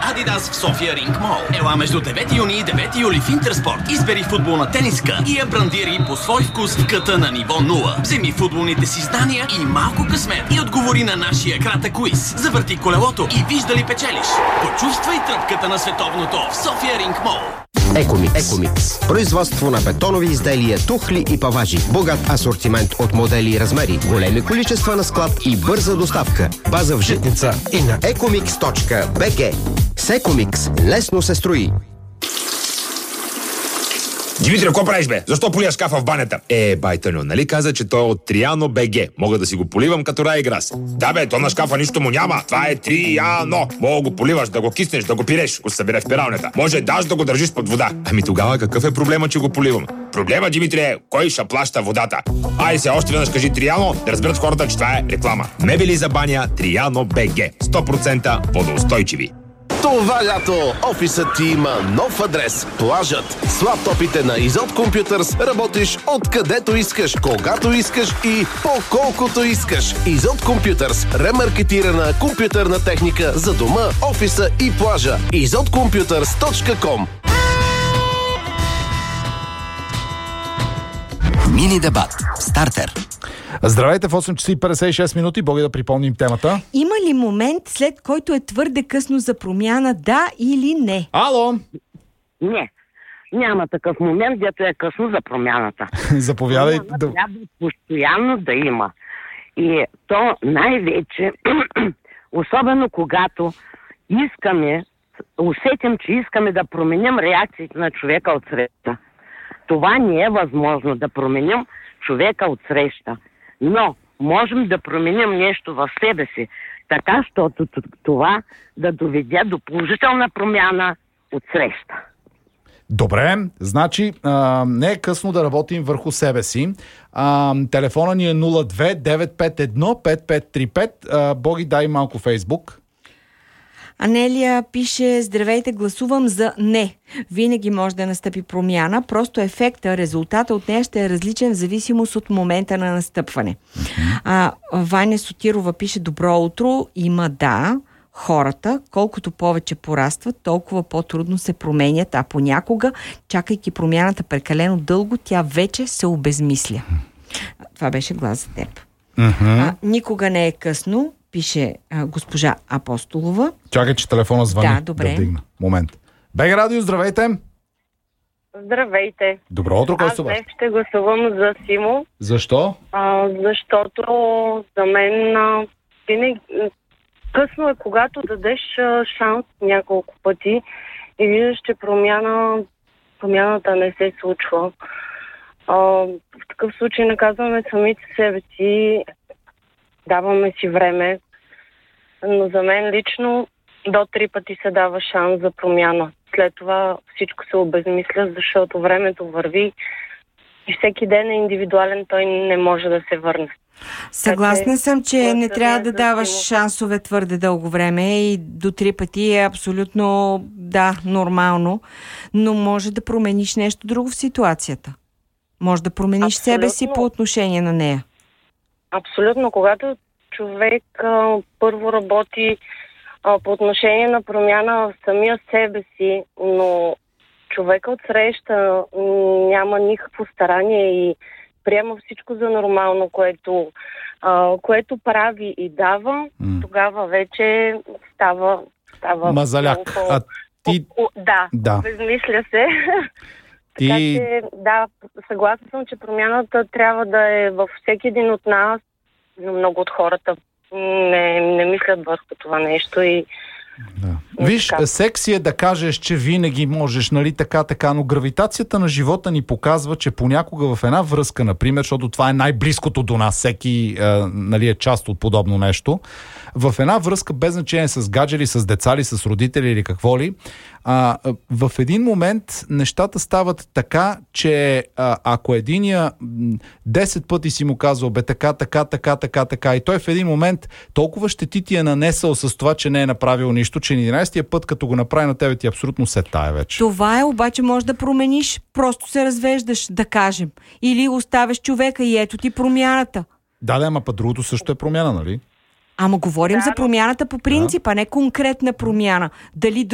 Adidas в София Ринг Мол. Ела между 9 юни и 9 юли в Интерспорт. Избери футболна тениска и я брандири по свой вкус в къта на ниво 0. Вземи футболните си знания и малко късмет и отговори на нашия кратък квиз. Завърти колелото и вижда ли печелиш. Почувствай тръпката на световното в София Ринг Мол. Екомикс. Производство на бетонови изделия, тухли и паважи. Богат асортимент от модели и размери. Големи количества на склад и бърза доставка. База в Житница и на ecomix.bg. С Екомикс лесно се строи. Димитри, какво правиш, бе? Защо полия шкафа в банята? Байтаню, нали каза, че той е от Триано БГ. Мога да си го поливам като Райграс. Да, бе, то на шкафа нищо му няма. Това е Триано. Мога го поливаш, да го киснеш, да го пиреш, го събере в пиралнята. Може даже да го държиш под вода. Ами тогава какъв е проблема, че го поливам? Проблема, Димитри, е кой ще плаща водата. Ай се, още веднъж кажи Триано, да разберат хората, че това е реклама. Мебели за баня Триано БГ. 100% водоустойчиви. Това лято офисът ти има нов адрес. Плажът. С лаптопите на Изот Computers работиш откъдето искаш, когато искаш и по колкото искаш. Изот Computers. Ремаркетирана компютърна техника за дома, офиса и плажа. izotcomputers.com. Мини дебат. Стартер. Здравейте, в 8 часа и 56 минути. Боги да припомним темата. Има ли момент, след който е твърде късно за промяна, да или не? Ало! Не. Няма такъв момент, дето е късно за промяната. Заповядай. Трябва постоянно да има. И то най-вече, особено когато усетим, че искаме да променим реакциите на човека от среща. Това не е възможно да променим човека от среща. Но можем да променим нещо в себе си, така, защото това да доведе до положителна промяна от среща. Добре, значи не е късно да работим върху себе си. Телефона ни е 02-951-5535. Боги, дай малко Фейсбук. Анелия пише: здравейте, гласувам за не. Винаги може да настъпи промяна, просто ефекта, резултата от нея ще е различен в зависимост от момента на настъпване. Ваня Сотирова пише: добро утро, има да. Хората, колкото повече порастват, толкова по-трудно се променят, а понякога, чакайки промяната прекалено дълго, тя вече се обезмисля. Това беше глас за теб. Никога не е късно, пише госпожа Апостолова. Чакай, че телефона звъни. Да, добре. Да вдигна. Момент. БГ Радио, здравейте! Здравейте! Добро утро, кой Аз днес ще гласувам за Симо. Защо? Защото за мен винаги късно е, когато дадеш шанс няколко пъти и виждаш, че промяната не се случва. В такъв случай наказваме самите себе си, даваме си време, но за мен лично до 3 пъти се дава шанс за промяна. След това всичко се обезмисля, защото времето върви и всеки ден е индивидуален, той не може да се върне. Съгласна съм, че не трябва да даваш шансове твърде дълго време и до 3 пъти е абсолютно, нормално, но може да промениш нещо друго в ситуацията. Може да промениш себе си по отношение на нея. Абсолютно. Когато човек първо работи по отношение на промяна в самия себе си, но човека отсреща няма никакво старание и приема всичко за нормално, което прави и дава, тогава вече става мазаляк. Да, безмисля се. Така че, съгласна съм, че промяната трябва да е във всеки един от нас, но много от хората не мислят върху това нещо и... Виж, секси е да кажеш, че винаги можеш, нали, така, но гравитацията на живота ни показва, че понякога в една връзка, например, защото това е най-близкото до нас, всеки е част от подобно нещо, в една връзка, без значение с гаджели, с деца ли, с родители или какво ли, в един момент нещата стават така, че ако единия 10 пъти си му казва така, и той в един момент толкова щети ти е нанесъл с това, че не е направил нищо, че 11-тия път, като го направи на тебе, ти абсолютно се тая вече. Това е, обаче може да промениш. Просто се развеждаш, да кажем. Или оставяш човека и ето ти промяната. Ама път другото също е промяна, нали? Ама говорим за промяната по принцип, а не конкретна промяна. Дали